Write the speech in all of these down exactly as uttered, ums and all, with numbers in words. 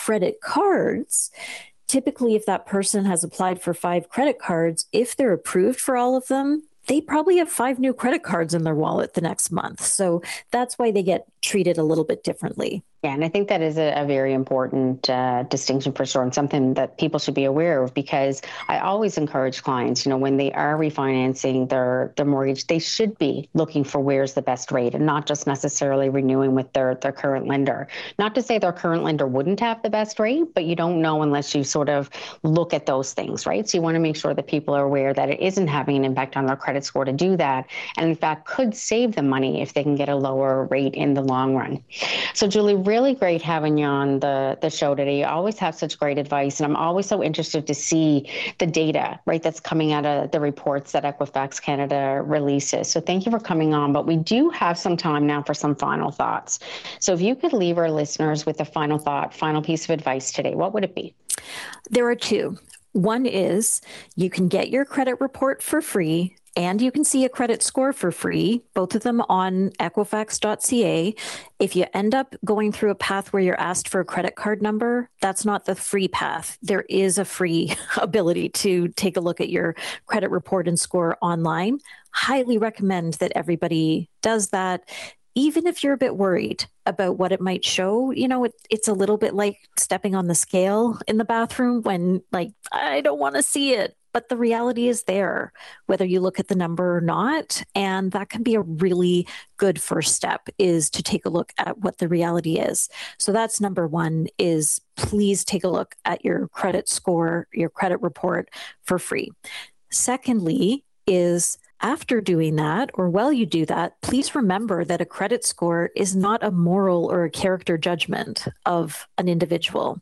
credit cards, typically if that person has applied for five credit cards, if they're approved for all of them, they probably have five new credit cards in their wallet the next month. So that's why they get treated a little bit differently. Yeah, and I think that is a, a very important uh, distinction for sure, and something that people should be aware of, because I always encourage clients, you know, when they are refinancing their, their mortgage, they should be looking for where's the best rate and not just necessarily renewing with their, their current lender. Not to say their current lender wouldn't have the best rate, but you don't know unless you sort of look at those things, right? So you want to make sure that people are aware that it isn't having an impact on their credit score to do that, and in fact could save them money if they can get a lower rate in the long run. So Julie, really great having you on the, the show today. You always have such great advice, and I'm always so interested to see the data, right, that's coming out of the reports that Equifax Canada releases. So thank you for coming on, but we do have some time now for some final thoughts. So if you could leave our listeners with a final thought, final piece of advice today, what would it be? There are two. One is you can get your credit report for free, and you can see a credit score for free, both of them on Equifax dot C A. If you end up going through a path where you're asked for a credit card number, that's not the free path. There is a free ability to take a look at your credit report and score online. Highly recommend that everybody does that. Even if you're a bit worried about what it might show, you know, it, it's a little bit like stepping on the scale in the bathroom when, like, I don't want to see it. But the reality is there, whether you look at the number or not. And that can be a really good first step, is to take a look at what the reality is. So that's number one, is please take a look at your credit score, your credit report for free. Secondly is, after doing that, or while you do that, please remember that a credit score is not a moral or a character judgment of an individual.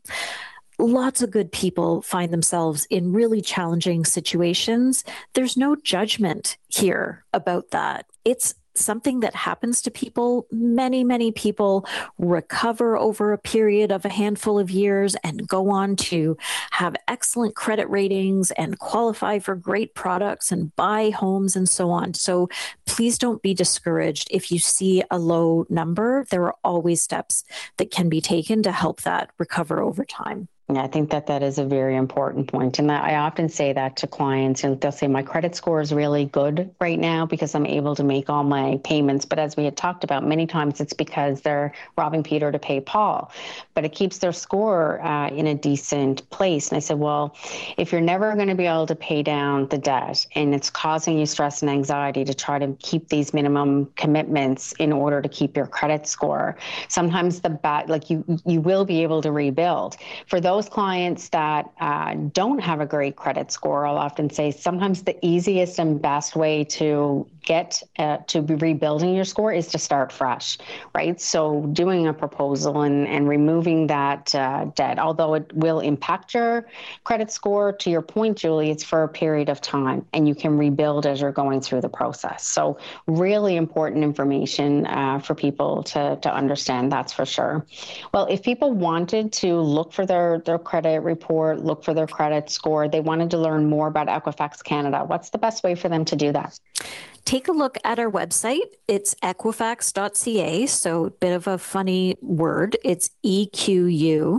Lots of good people find themselves in really challenging situations. There's no judgment here about that. It's something that happens to people. Many, many people recover over a period of a handful of years and go on to have excellent credit ratings and qualify for great products and buy homes and so on. So please don't be discouraged if you see a low number. There are always steps that can be taken to help that recover over time. Yeah, I think that that is a very important point. And that I often say that to clients, and they'll say, my credit score is really good right now because I'm able to make all my payments. But as we had talked about many times, it's because they're robbing Peter to pay Paul. But it keeps their score uh, in a decent place. And I said, well, if you're never going to be able to pay down the debt and it's causing you stress and anxiety to try to keep these minimum commitments in order to keep your credit score, sometimes the bad, like you, you will be able to rebuild. For those Those clients that uh, don't have a great credit score, I'll often say sometimes the easiest and best way to get uh, to be rebuilding your score is to start fresh, right? So doing a proposal and, and removing that uh, debt, although it will impact your credit score, to your point, Julie, it's for a period of time and you can rebuild as you're going through the process. So really important information uh, for people to, to understand, that's for sure. Well, if people wanted to look for their their credit report, look for their credit score, they wanted to learn more about Equifax Canada, what's the best way for them to do that? Take a look at our website. It's Equifax dot C A, so a bit of a funny word. It's E Q U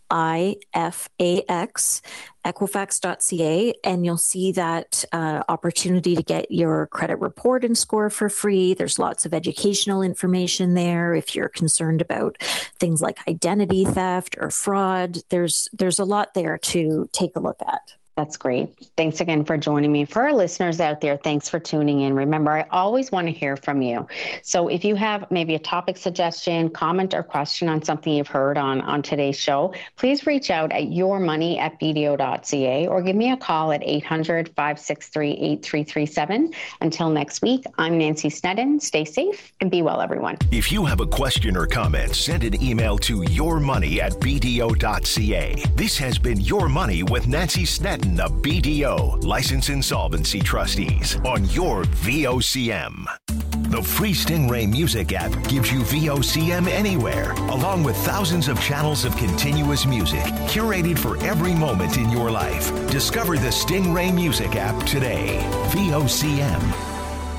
I F A X, Equifax dot C A, and you'll see that uh, opportunity to get your credit report and score for free. There's lots of educational information there. If you're concerned about things like identity theft or fraud, there's there's a lot there to take a look at. That's great. Thanks again for joining me. For our listeners out there, thanks for tuning in. Remember, I always want to hear from you. So if you have maybe a topic suggestion, comment, or question on something you've heard on, on today's show, please reach out at yourmoney at B D O dot C A or give me a call at eight hundred, five six three, eight three three seven. Until next week, I'm Nancy Sneddon. Stay safe and be well, everyone. If you have a question or comment, send an email to yourmoney at B D O dot C A. This has been Your Money with Nancy Sneddon of B D O, Licensed Insolvency Trustees, on your V O C M. The free Stingray Music app gives you V O C M anywhere, along with thousands of channels of continuous music, curated for every moment in your life. Discover the Stingray Music app today. V O C M.